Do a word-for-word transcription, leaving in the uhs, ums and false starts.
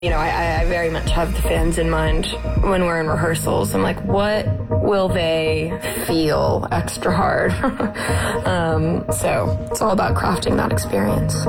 You know, I, I very much have the fans in mind when we're in rehearsals. I'm like, what will they feel extra hard? um, so it's all about crafting that experience.